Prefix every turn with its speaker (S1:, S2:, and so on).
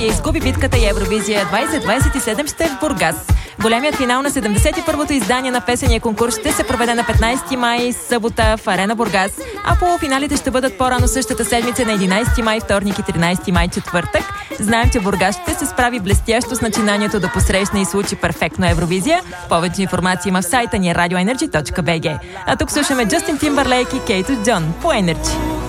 S1: София изгуби битката и Евровизия 2027 ще е в Бургас. Големият финал на 71-то издание на песения конкурс ще се проведе на 15 май, събота в Арена Бургас, а полуфиналите ще бъдат по-рано същата седмица на 11 май, вторник и 13 май, четвъртък. Знаем, че Бургас ще се справи блестящо с начинанието да посрещне и случи перфектно Евровизия. Повече информация има в сайта ни radioenergy.bg. А тук слушаме Джастин Тимбърлейк и Кейт Джон по Energy.